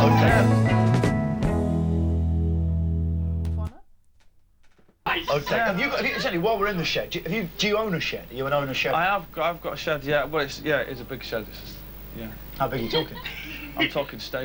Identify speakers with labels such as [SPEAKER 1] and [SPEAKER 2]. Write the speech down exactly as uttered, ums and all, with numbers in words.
[SPEAKER 1] Okay. Have you got? Actually, while we're in the shed, do you, have you, do you own a shed? Are you an owner shed?
[SPEAKER 2] I have. Got, I've got a shed. Yeah. Well, it's yeah. It's a big shed. It's just, yeah.
[SPEAKER 1] How big are you talking?
[SPEAKER 2] I'm talking stable.